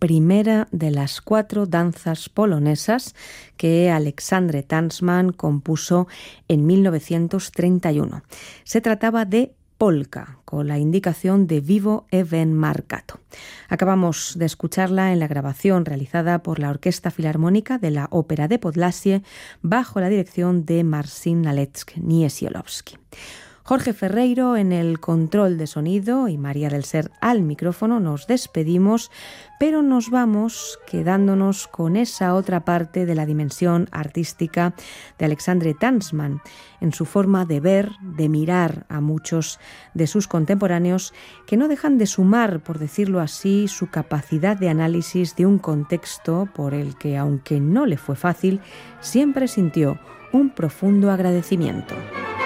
primera de las 4 danzas polonesas que Aleksandr Tansman compuso en 1931. Se trataba de polka, con la indicación de vivo e ben marcato. Acabamos de escucharla en la grabación realizada por la Orquesta Filarmónica de la Ópera de Podlasie bajo la dirección de Marcin Nalewski-Niesiolowski. Jorge Ferreiro en el control de sonido y María del Ser al micrófono. Nos despedimos, pero nos vamos quedándonos con esa otra parte de la dimensión artística de Aleksandr Tansman, en su forma de ver, de mirar a muchos de sus contemporáneos que no dejan de sumar, por decirlo así, su capacidad de análisis de un contexto por el que, aunque no le fue fácil, siempre sintió un profundo agradecimiento.